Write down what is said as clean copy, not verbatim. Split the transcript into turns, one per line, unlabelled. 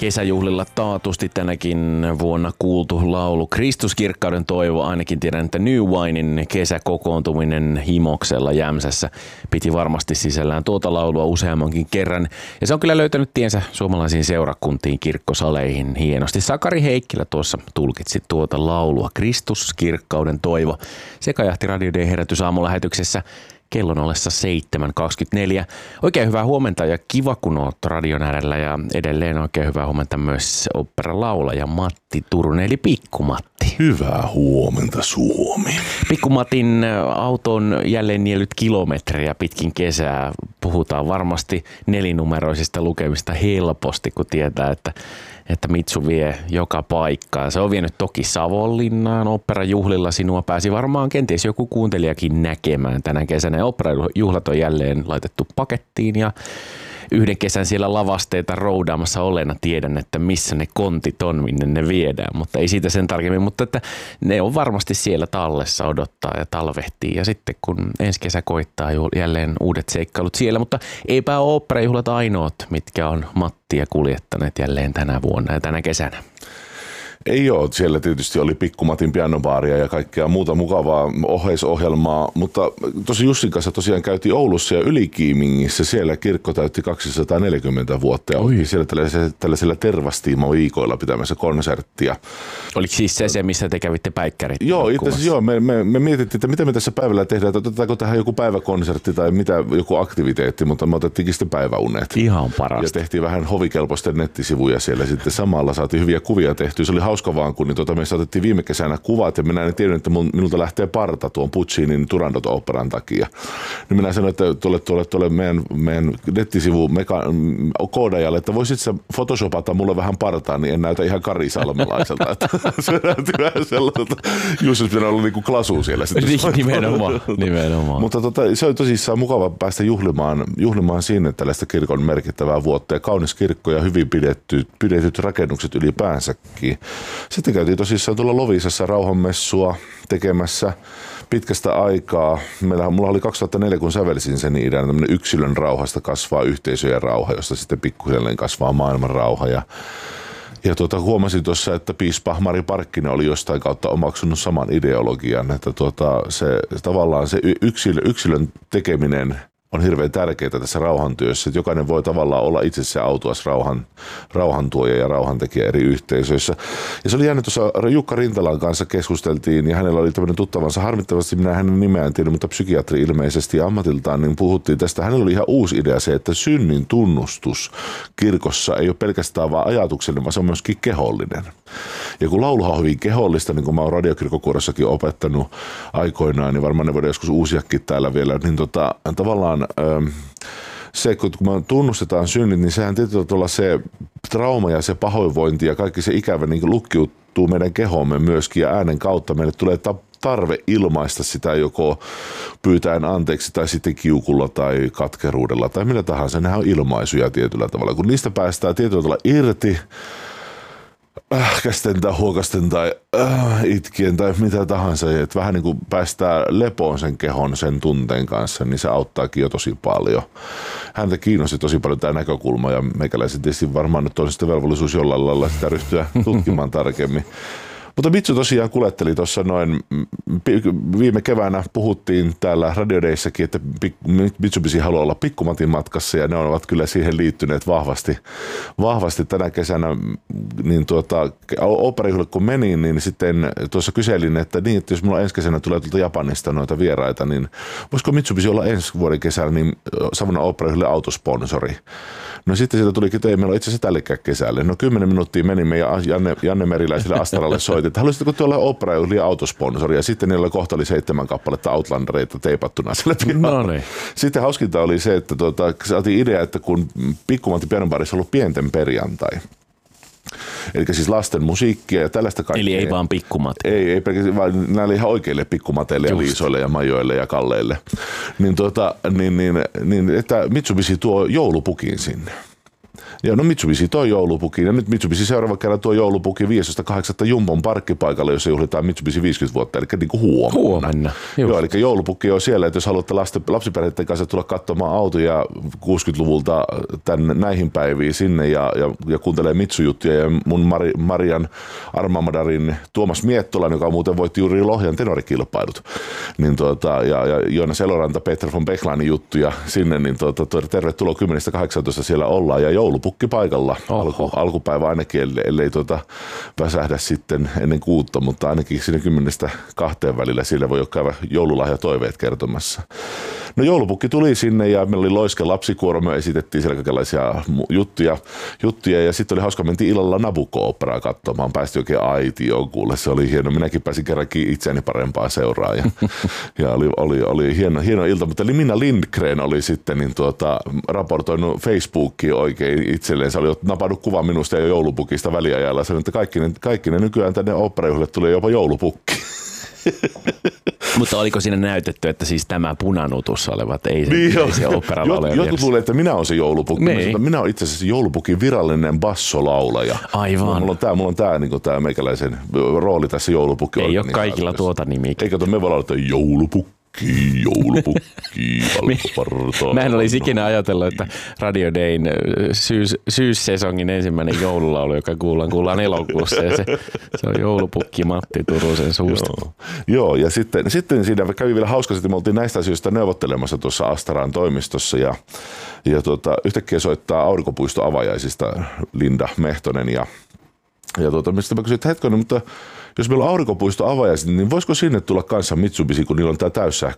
Kesäjuhlilla taatusti tänäkin vuonna kuultu laulu Kristuskirkkauden toivo. Ainakin tiedän, että New Winein kesäkokoontuminen Himoksella Jämsässä piti varmasti sisällään tuota laulua useammankin kerran. Ja se on kyllä löytänyt tiensä suomalaisiin seurakuntiin, kirkkosaleihin hienosti. Sakari Heikkilä tuossa tulkitsi tuota laulua Kristuskirkkauden toivo. Se kajahti Radio Day -herätys aamulähetyksessä kellon ollessa 7.24. Oikein hyvää huomenta ja kiva kun olet radion äärellä ja edelleen oikein hyvää huomenta myös oopperalaulaja Matti Turunen eli Pikku Matti.
Hyvää huomenta Suomi.
Pikku Matin auto on jälleen niellyt kilometrejä pitkin kesää. Puhutaan varmasti nelinumeroisista lukemista helposti, kun tietää, että Mitsu vie joka paikkaan. Se on vienyt toki Savonlinnaan oopperajuhlilla. Sinua pääsi varmaan kenties joku kuuntelijakin näkemään tänä kesänä. Ja oopperajuhlat on jälleen laitettu pakettiin ja yhden kesän siellä lavasteita roudaamassa olleena tiedän, että missä ne kontit on, minne ne viedään, mutta ei siitä sen tarkemmin, mutta että ne on varmasti siellä tallessa odottaa ja talvehtii ja sitten kun ensi kesä koittaa jälleen uudet seikkailut siellä, mutta eipä ole oopperajuhlat ainoat, mitkä on Mattia kuljettaneet jälleen tänä vuonna ja tänä kesänä.
Ei ole. Siellä tietysti oli Pikku Matin pianobaaria ja kaikkea muuta mukavaa oheisohjelmaa, mutta tosi Jussin kanssa tosiaan käytiin Oulussa ja Ylikiimingissä. Siellä kirkko täytti 240 vuotta ja oli siellä tällaisilla tervastiimaviikoilla pitämässä konserttia.
Oliko siis se, missä te kävitte päikkärit?
Joo, itse asiassa joo. Me mietittiin, että mitä me tässä päivällä tehdään, että otetaanko tähän joku päiväkonsertti tai joku aktiviteetti, mutta me otettiinkin sitten päiväunet.
Ihan parasta.
Ja tehtiin vähän hovikelpoisten nettisivuja siellä sitten samalla, saatiin hyviä kuvia tehtyä. Se oli hauska vaan, kun meistä otettiin viime kesänä kuvat ja minä en tiedä, että minulta lähtee parta tuon Puccinin Turandot-oopperan takia. Niin minä sanoin, että tuolle meidän nettisivu koodajalle, että voisit sä photoshopata mulle vähän partaa, niin en näytä ihan Kari Salmelaiselta. Se näytti vähän sellaiselta. Just jos pitää olla niinku klasu siellä.
Nimenomaan.
Mutta se on tosissaan mukava päästä juhlimaan sinne tällaista kirkon merkittävää vuotta ja kaunis kirkko ja hyvin pidetyt rakennukset ylipäänsäkin. Sitten käytiin tosissaan tuolla Loviisassa rauhanmessua tekemässä pitkästä aikaa. Mulla oli 2004, kun sävelsin sen idean, tämmöinen yksilön rauhasta kasvaa yhteisöjen rauha, josta sitten pikkuhiljaa kasvaa maailman rauha. Ja huomasin tuossa, että piispa Mari Parkkinen oli jostain kautta omaksunut saman ideologian, että tavallaan se yksilön tekeminen on hirveän tärkeää tässä rauhantyössä, että jokainen voi tavallaan olla itse se autuas rauhantuoja ja rauhantekijä eri yhteisöissä. Ja se oli jännä, tuossa Jukka Rintalan kanssa keskusteltiin ja hänellä oli tämmöinen tuttavansa, harmittavasti minä hänen nimeään tiedän, mutta psykiatri ilmeisesti ammatiltaan, niin puhuttiin tästä. Hänellä oli ihan uusi idea se, että synnin tunnustus kirkossa ei ole pelkästään vaan ajatuksellinen, vaan se on myöskin kehollinen. Ja kun lauluhan on hyvin kehollista, niin kuin mä oon radiokirkkokuorossakin opettanut aikoinaan, niin varmaan ne voidaan joskus uusiakin täällä vielä, niin tavallaan se, kun me tunnustetaan synnit, niin sehän tietyllä tavalla se trauma ja se pahoinvointi ja kaikki se ikävä niin lukkiutuu meidän kehoomme myöskin ja äänen kautta meille tulee tarve ilmaista sitä joko pyytäen anteeksi tai sitten kiukulla tai katkeruudella tai millä tahansa. Nehän on ilmaisuja tietyllä tavalla. Kun niistä päästään tietyllä tavalla irti, ähkästen tai huokasten tai itkien tai mitä tahansa, että vähän niin kuin päästää lepoon sen kehon, sen tunteen kanssa, niin se auttaakin jo tosi paljon. Häntä kiinnosti tosi paljon tämä näkökulma ja meikäläisen tietysti varmaan nyt on sitten velvollisuus jollain lailla sitä ryhtyä tutkimaan tarkemmin. Mutta Mitsu tosiaan kuletteli tuossa noin, viime keväänä puhuttiin täällä Radio Dayssäkin, että Mitsubishi haluaa olla Pikku Matin matkassa ja ne ovat kyllä siihen liittyneet vahvasti tänä kesänä. Niin oopperajuhlille kun menin, niin sitten tuossa kyselin, että jos mulla ensi kesänä tulee tuolta Japanista noita vieraita, niin voisiko Mitsubishi olla ensi vuoden kesällä niin Savonlinnan oopperajuhlille autosponsori? No sitten sieltä tulikin, että ei meillä ole itse asiassa tälläkään kesälle. No 10 minuuttia menimme ja Janne Meriläiselle Astaralle soitin, että haluaisitteko tuolla oopperajuhlien autosponsori? Ja sitten niillä kohta oli 7 kappaletta Outlandereita teipattuna siellä pihalla. No niin. Sitten hauskinta oli se, että saatiin idea, että kun Pikku Matin pianobaarissa on ollut pienten perjantai, eli siis lasten musiikkia ja tällaista kaikkea.
Eli ei vaan pikkumat.
Ei pelkästään, vaan näille ihan oikeille pikkumateille ja Liisoille ja Majoille ja Kalleille. Niin, että Mitsubishi tuo joulupukin sinne. Joo, no Mitsubishi toi joulupukin, ja nyt Mitsubishi seuraava kerran tuo joulupukin 15.8. Jumbon parkkipaikalle, jossa juhlitaan Mitsubishi 50 vuotta, eli niin kuin huomenna. Joo, eli joulupukki on siellä, että jos haluatte lapsiperheiden kanssa tulla katsomaan autoja 60-luvulta näihin päiviin sinne ja kuuntelee Mitsu-juttuja ja mun Marian Armamadarin Tuomas Miettolan, joka muuten voitti juuri Lohjan tenorikilpailut, niin ja Joonas Eloranta, Peter von Bechlanin juttuja sinne, niin tervetuloa 10.18 siellä ollaan ja joulupukki paikalla alkupäivä ainakin, ellei väsähdä sitten ennen 6, mutta ainakin siinä 10.2 välillä siellä voi jo käydä joululahjatoiveet kertomassa. No joulupukki tuli sinne ja meillä oli loiska lapsikuoro, me esitettiin siellä kaikenlaisia juttuja ja sitten oli hauska, mentiin illalla Nabucco-operaa katsomaan, päästiin oikein aitioon kuulle, se oli hieno, minäkin pääsin kerrankin itseäni parempaa seuraa ja oli hieno ilta, mutta Minna Lindgren oli sitten niin raportoinut Facebookiin oikein itselleen, se oli napannut kuvan minusta ja joulupukista väliajalla, sanoi, että kaikki ne nykyään tänne oopperajuhlille tulee jopa joulupukki.
Mutta oliko siinä näytetty, että siis tämä punanutussa olevat, ei se oopperalla ole?
Jotkut luulee, että minä olen se joulupukki. Minä olen itse asiassa joulupukin virallinen bassolaulaja.
Aivan.
Mulla on tämä niin meikäläisen rooli tässä joulupukki.
Ei ole kaikilla tuota nimiä.
Eikä me voi laulaa, että joulupukki.
Mä en olisi ikinä ajatellut, että Radio Dayn syyssesongin ensimmäinen joululaulu, joka kuullaan elokuussa. Ja se on joulupukki Matti Turusen suusta.
Joo, ja sitten siinä kävi vielä hauska, että me oltiin näistä asioista neuvottelemassa tuossa Astaran toimistossa. Ja yhtäkkiä soittaa Aurinkopuisto avajaisista Linda Mehtonen. Ja mistä mä kysyin, että hetkinen, mutta jos meillä on Aurinkopuisto avajaiset, niin voisiko sinne tulla kanssa Mitsubishi, kun niillä on tämä